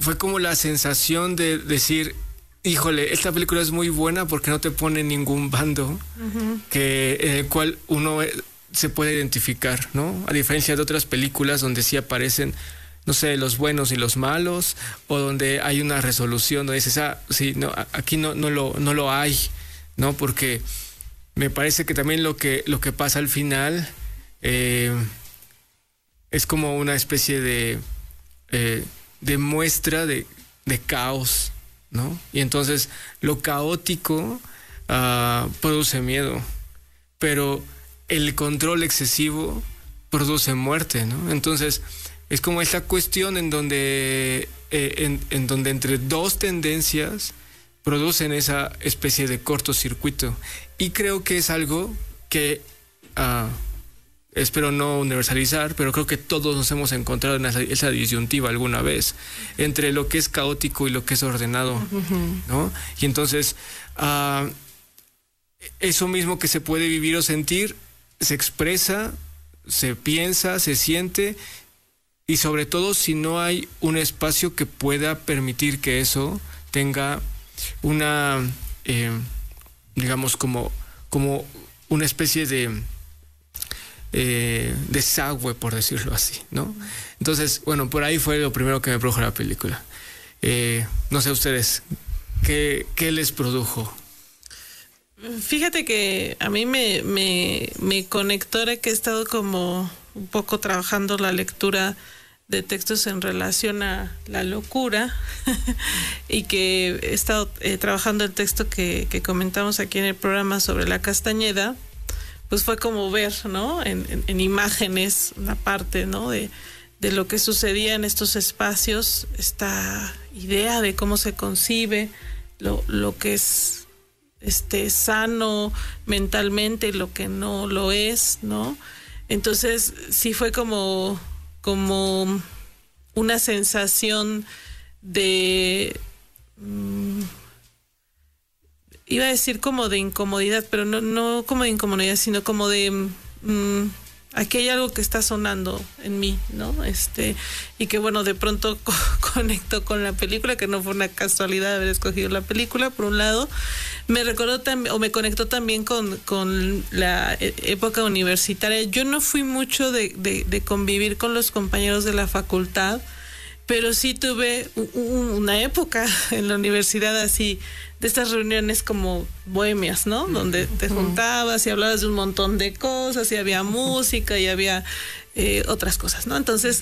fue como la sensación de decir, híjole, esta película es muy buena porque no te pone ningún bando en el cual uno se puede identificar, ¿no? A diferencia de otras películas donde sí aparecen, no sé, los buenos y los malos, o donde hay una resolución donde dices, sí, no, aquí no lo hay, ¿no? Porque me parece que también lo que pasa al final es como una especie de muestra de caos, ¿no? Y entonces lo caótico produce miedo, pero el control excesivo produce muerte, ¿no? Entonces es como esta cuestión en donde entre dos tendencias producen esa especie de cortocircuito. Y creo que es algo que espero no universalizar, pero creo que todos nos hemos encontrado en esa disyuntiva alguna vez entre lo que es caótico y lo que es ordenado, ¿no? Y entonces eso mismo que se puede vivir o sentir se expresa, se piensa, se siente, y sobre todo si no hay un espacio que pueda permitir que eso tenga una digamos como una especie de desagüe, por decirlo así, ¿no? Entonces, bueno, por ahí fue lo primero que me produjo la película. No sé ustedes, ¿qué les produjo? Fíjate que a mí me conectó, ahora que he estado como un poco trabajando la lectura de textos en relación a la locura y que he estado trabajando el texto que comentamos aquí en el programa sobre la Castañeda. Pues fue como ver, ¿no? En imágenes, una parte, ¿no? De lo que sucedía en estos espacios, esta idea de cómo se concibe lo que es sano mentalmente y lo que no lo es, ¿no? Entonces sí fue como una sensación de iba a decir como de incomodidad, pero no como de incomodidad, sino como de aquí hay algo que está sonando en mí, ¿no? Y que bueno, de pronto conecto con la película, que no fue una casualidad haber escogido la película, por un lado. Me recordó también, o me conectó también con la época universitaria. Yo no fui mucho de convivir con los compañeros de la facultad, pero sí tuve una época en la universidad así, de estas reuniones como bohemias, ¿no? Donde te juntabas y hablabas de un montón de cosas, y había música y había otras cosas, ¿no? Entonces,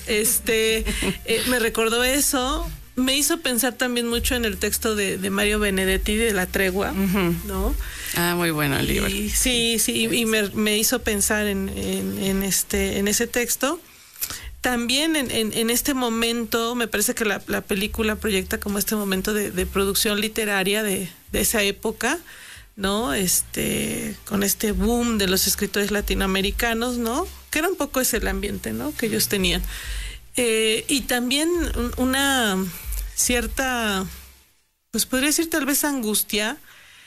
me recordó eso. Me hizo pensar también mucho en el texto de Mario Benedetti, de La Tregua, ¿no? Muy bueno el libro. Sí, y me hizo pensar en ese texto. También en este momento, me parece que la película proyecta como este momento de producción literaria de esa época, ¿no? Con este boom de los escritores latinoamericanos, ¿no? Que era un poco ese el ambiente, ¿no? Que ellos tenían. Y también una cierta, pues podría decir tal vez angustia,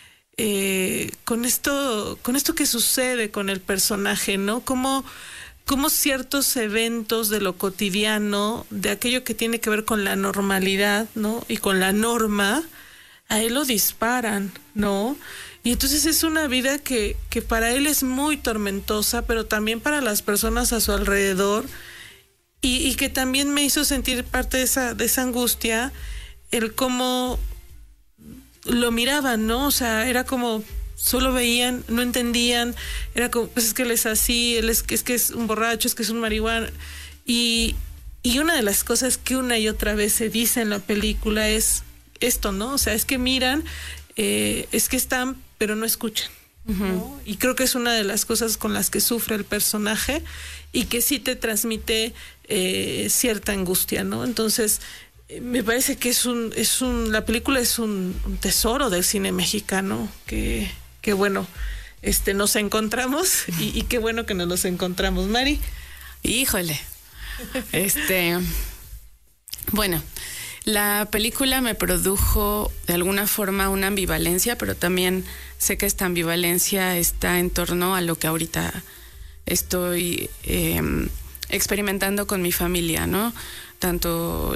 con esto que sucede con el personaje, ¿no? Como ciertos eventos de lo cotidiano, de aquello que tiene que ver con la normalidad, ¿no? Y con la norma, a él lo disparan, ¿no? Y entonces es una vida que para él es muy tormentosa, pero también para las personas a su alrededor, y que también me hizo sentir parte de esa angustia, el cómo lo miraban, ¿no? O sea, era como solo veían, no entendían, era como, pues es que él es así, es que es un borracho, es que es un marihuana. Y una de las cosas que una y otra vez se dice en la película es esto, ¿no? O sea, es que miran, es que están, pero no escuchan, ¿no? Y creo que es una de las cosas con las que sufre el personaje y que sí te transmite cierta angustia, ¿no? Entonces, me parece que la película es un tesoro del cine mexicano que bueno, nos encontramos y qué bueno que nos encontramos, Mari. Híjole. Bueno, la película me produjo de alguna forma una ambivalencia, pero también sé que esta ambivalencia está en torno a lo que ahorita estoy experimentando con mi familia, ¿no? Tanto